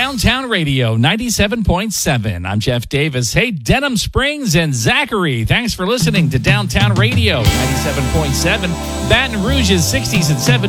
Downtown Radio 97.7. I'm Jeff Davis. Hey, Denham Springs and Zachary, thanks for listening to Downtown Radio 97.7. Baton Rouge's 60s and 70s.